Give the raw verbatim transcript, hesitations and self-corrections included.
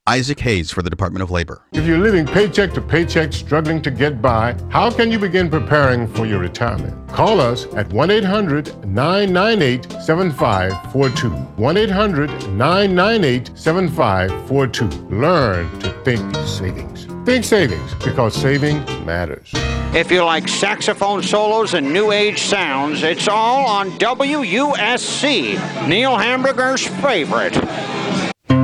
Isaac Hayes for the Department of Labor. If you're living paycheck to paycheck, struggling to get by, how can you begin preparing for your retirement? Call us at one eight hundred nine nine eight seven five four two. one eight hundred nine nine eight seven five four two. Learn to think savings. Think savings, because saving matters. If you like saxophone solos and new age sounds, it's all on W U S C, Neil Hamburger's favorite.